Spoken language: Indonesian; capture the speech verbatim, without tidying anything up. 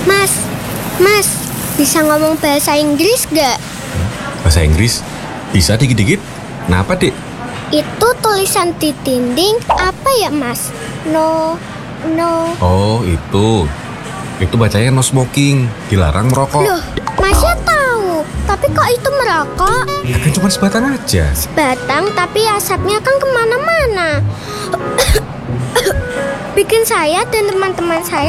Mas, Mas, bisa ngomong bahasa Inggris gak? Bahasa Inggris? Bisa dikit-dikit. Kenapa, Dik? Itu tulisan di dinding apa ya, Mas? No, no. Oh, itu. Itu bacanya no smoking. Dilarang merokok. Loh, Masnya tahu. Tapi kok itu merokok? Ya kan cuma sebatang aja. Sebatang, tapi asapnya kan kemana-mana. Bikin saya dan teman-teman saya